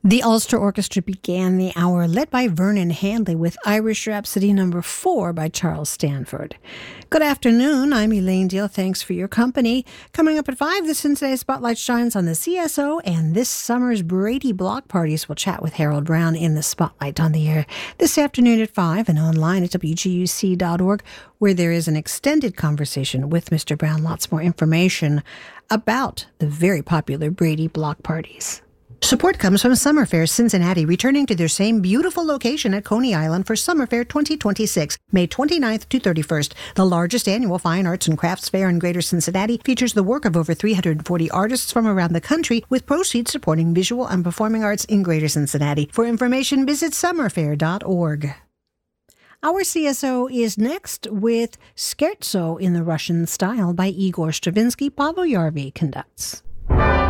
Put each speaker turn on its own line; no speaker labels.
The Ulster Orchestra began the hour led by Vernon Handley with Irish Rhapsody No. 4 by Charles Stanford. Good afternoon, I'm Elaine Deal. Thanks for your company. Coming up at 5, the Cincinnati Spotlight shines on the CSO and this summer's Brady Block Parties. We'll chat with Harold Brown in the Spotlight on the air this afternoon at 5 and online at WGUC.org, where there is an extended conversation with Mr. Brown. Lots more information about the very popular Brady Block Parties. Support comes from Summer Fair Cincinnati, returning to their same beautiful location at Coney Island for Summer Fair 2026, May 29th to 31st. The largest annual fine arts and crafts fair in Greater Cincinnati features the work of over 340 artists from around the country, with proceeds supporting visual and performing arts in Greater Cincinnati. For information, visit summerfair.org. Our CSO is next with Scherzo in the Russian style by Igor Stravinsky. Pavel Yarvi conducts.